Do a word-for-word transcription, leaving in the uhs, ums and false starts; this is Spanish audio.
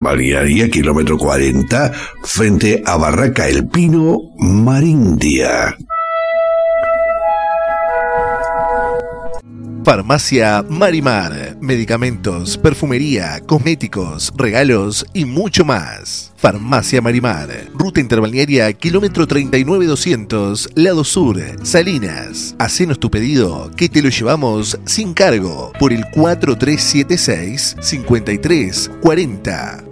Balnearia kilómetro cuarenta, frente a Barraca El Pino, Marindia. Farmacia Marimar. Medicamentos, perfumería, cosméticos, regalos y mucho más. Farmacia Marimar. Ruta Interbalnearia, kilómetro treinta y nueve doscientos, lado sur, Salinas. Hacenos tu pedido, que te lo llevamos sin cargo por el cuatro tres siete seis, cinco tres cuatro cero.